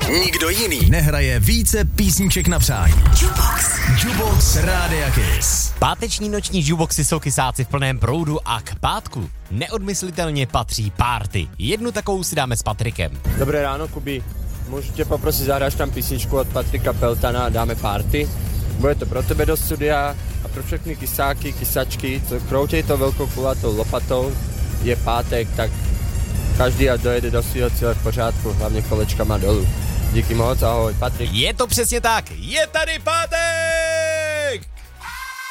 Nikdo jiný nehraje více písniček na přání. Jukebox Rádia Kiss. Páteční noční jukeboxy jsou kysáci v plném proudu a k pátku neodmyslitelně patří party. Jednu takovou si dáme s Patrikem. Dobré ráno, Kubi. Můžu tě poprosit, zahráš tam písničku od Patrika Peltana a dáme party? Bude to pro tebe do studia a pro všechny kysáky, kysačky, co kroutěj to velkou kulatou lopatou. Je pátek, tak každý ať dojede do svého cíle v pořádku, hlavně kolečkama dolů. Díky moc, ahoj, Patrik. Je to přesně tak, je tady pátek!